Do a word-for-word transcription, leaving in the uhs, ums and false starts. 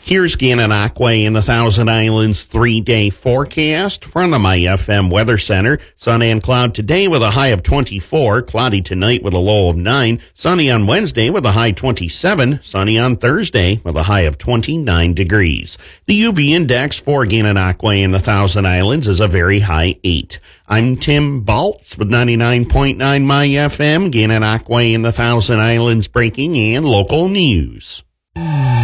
Here's Gananoque and the Thousand Islands three-day forecast from the My F M Weather Center. Sun and cloud today with a high of twenty-four. Cloudy tonight with a low of nine. Sunny on Wednesday with a high twenty-seven. Sunny on Thursday with a high of twenty-nine degrees. The U V index for Gananoque and the Thousand Islands is a very high eight. I'm Tim Baltz with ninety-nine point nine My F M. Gananoque and the Thousand Islands breaking and local news.